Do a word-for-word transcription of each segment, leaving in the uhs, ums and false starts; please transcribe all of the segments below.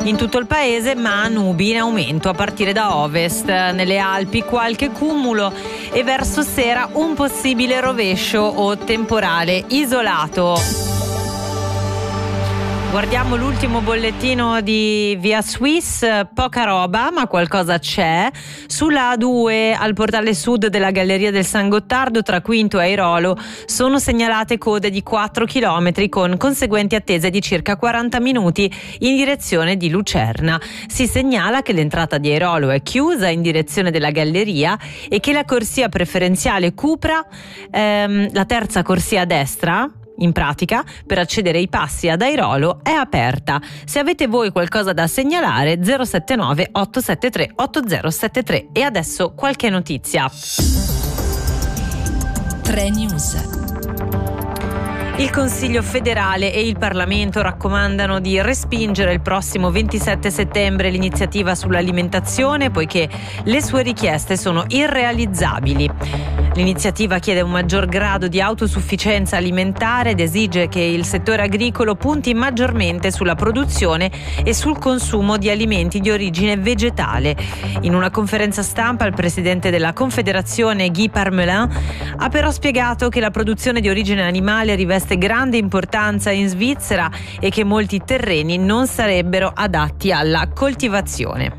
in tutto il paese, ma nubi in aumento a partire da ovest. Nelle Alpi qualche cumulo e verso sera un possibile rovescio o temporale isolato. Guardiamo l'ultimo bollettino di Via Swiss, poca roba ma qualcosa c'è. Sulla A due al portale sud della Galleria del San Gottardo tra Quinto e Airolo sono segnalate code di quattro chilometri con conseguenti attese di circa quaranta minuti in direzione di Lucerna. Si segnala che l'entrata di Airolo è chiusa in direzione della Galleria e che la corsia preferenziale Cupra, ehm, la terza corsia a destra, in pratica, per accedere ai passi ad Airolo è aperta. Se avete voi qualcosa da segnalare, zero sette nove otto sette tre otto zero sette tre. E adesso qualche notizia. tre News. Il Consiglio federale e il Parlamento raccomandano di respingere il prossimo ventisette settembre l'iniziativa sull'alimentazione poiché le sue richieste sono irrealizzabili. L'iniziativa chiede un maggior grado di autosufficienza alimentare ed esige che il settore agricolo punti maggiormente sulla produzione e sul consumo di alimenti di origine vegetale. In una conferenza stampa il presidente della Confederazione Guy Parmelin ha però spiegato che la produzione di origine animale riveste grande importanza in Svizzera e che molti terreni non sarebbero adatti alla coltivazione.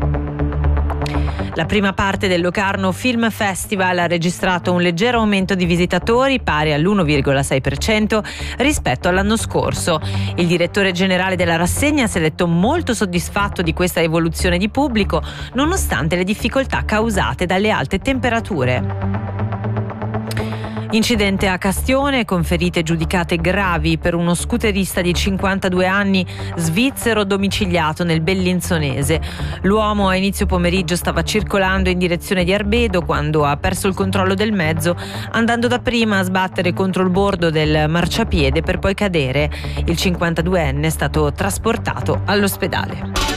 La prima parte del Locarno Film Festival ha registrato un leggero aumento di visitatori pari all'uno virgola sei per cento rispetto all'anno scorso. Il direttore generale della rassegna si è detto molto soddisfatto di questa evoluzione di pubblico, nonostante le difficoltà causate dalle alte temperature. Incidente a Castione con ferite giudicate gravi per uno scooterista di cinquantadue anni svizzero domiciliato nel Bellinzonese. L'uomo a inizio pomeriggio stava circolando in direzione di Arbedo quando ha perso il controllo del mezzo, andando dapprima a sbattere contro il bordo del marciapiede per poi cadere. Il cinquantaduenne è stato trasportato all'ospedale.